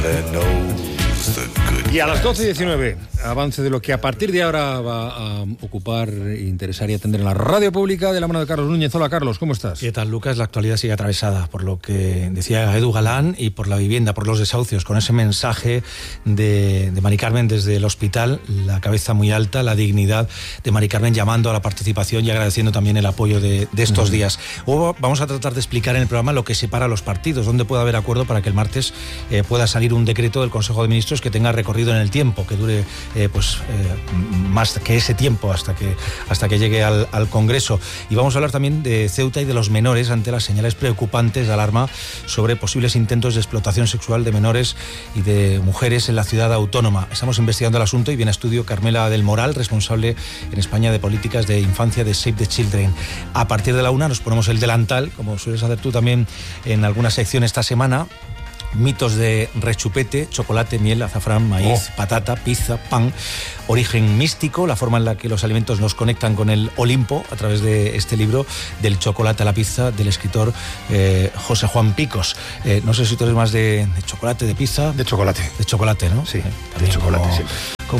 Y a las 12:19, avance de lo que a partir de ahora va a ocupar, interesar y atender en la radio pública de la mano de Carlos Núñez. Hola Carlos, ¿cómo estás? ¿Qué tal, Lucas? La actualidad sigue atravesada por lo que decía Edu Galán y por la vivienda, por los desahucios, con ese mensaje de Mari Carmen desde el hospital, la cabeza muy alta, la dignidad de Mari Carmen llamando a la participación y agradeciendo también el apoyo de estos días. Luego vamos a tratar de explicar en el programa lo que separa a los partidos, dónde puede haber acuerdo para que el martes pueda salir un decreto del Consejo de Ministros que tenga recorrido en el tiempo, que dure más que ese tiempo hasta que llegue al Congreso. Y vamos a hablar también de Ceuta y de los menores ante las señales preocupantes de alarma sobre posibles intentos de explotación sexual de menores y de mujeres en la ciudad autónoma. Estamos investigando el asunto y viene a estudio Carmela del Moral, responsable en España de políticas de infancia de Save the Children. A partir de la 1 nos ponemos el delantal, como sueles hacer tú también en alguna sección esta semana. Mitos de rechupete, chocolate, miel, azafrán, maíz, patata, pizza, pan, origen místico, la forma en la que los alimentos nos conectan con el Olimpo a través de este libro, Del chocolate a la pizza, del escritor José Juan Picos. No sé si tú eres más de chocolate, de pizza. De chocolate. De chocolate, ¿no? Sí, de chocolate siempre.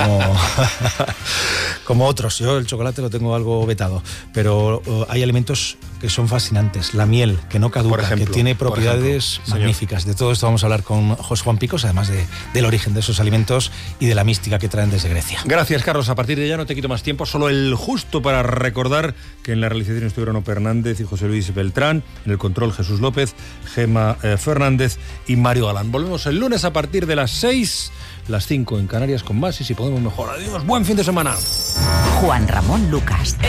Como otros, yo el chocolate lo tengo algo vetado, pero hay alimentos que son fascinantes. La miel, que no caduca, que tiene propiedades magníficas. De todo esto vamos a hablar con José Juan Picos, además del origen de esos alimentos y de la mística que traen desde Grecia. Gracias, Carlos. A partir de ya no te quito más tiempo, solo el justo para recordar que en la realización estuvieron Ono Fernández y José Luis Beltrán, en el control Jesús López, Gema Fernández y Mario Galán. Volvemos el lunes a partir de las 6, las 5 en Canarias con más y si podemos mejor. Adiós, buen fin de semana. Juan Ramón Lucas.